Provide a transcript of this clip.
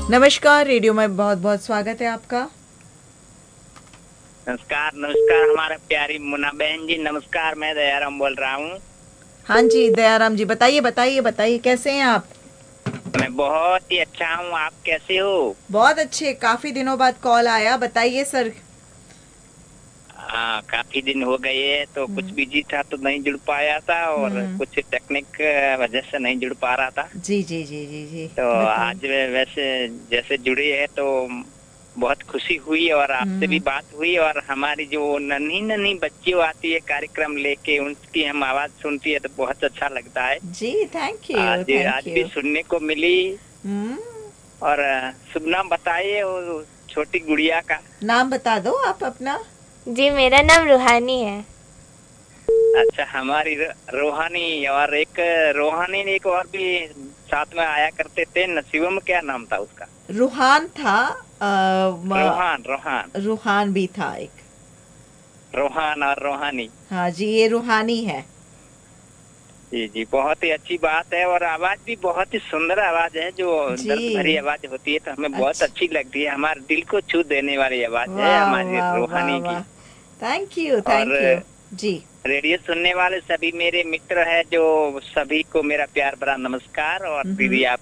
नमस्कार, रेडियो में बहुत बहुत स्वागत है आपका। नमस्कार नमस्कार हमारा प्यारी मुन्ना बहन जी, नमस्कार। मैं दयाराम बोल रहा हूँ। हाँ जी, दयाराम जी, बताइए बताइए बताइए, कैसे हैं आप? मैं बहुत ही अच्छा हूँ, आप कैसे हो? बहुत अच्छे, काफी दिनों बाद कॉल आया, बताइए सर। काफी दिन हो गए, तो कुछ बिजी था तो नहीं जुड़ पाया था, और हम्म, कुछ टेक्निक वजह से नहीं जुड़ पा रहा था। जी जी जी जी जी, तो बताइए। आज वैसे जैसे जुड़े हैं तो बहुत खुशी हुई, और आपसे भी हम्म, बात हुई, और हमारी जो नन्ही नन्ही बच्चियों आती है कार्यक्रम लेके, उनकी हम आवाज सुनती है तो बहुत अच्छा लगता है। जी, थैंक यू आज थैंक आज भी यू। सुनने को मिली। हम्म, और शुभ नाम बताइए वो छोटी गुड़िया का। नाम बता दो आप अपना। जी, मेरा नाम रूहानी है। अच्छा, हमारी रोहानी, और एक रोहानी ने एक और भी साथ में आया करते थे, नसीबम क्या नाम था उसका? रूहान था। रोहान रोहान। रूहान भी था एक। रोहान और रोहानी। हाँ जी, ये रूहानी है। जी जी, बहुत ही अच्छी बात है, और आवाज भी बहुत ही सुंदर आवाज है, जो दर्द भरी जी, आवाज होती है तो हमें बहुत अच्छा, अच्छी लगती है। हमारे दिल को छू देने वाली आवाज है वाह हमारी वाह वाह रोहानी की। वाह, थैंक यू और थैंक यू। जी, रेडियो सुनने वाले सभी मेरे मित्र हैं, जो सभी को मेरा प्यार भरा नमस्कार, और हम्म, दीदी आप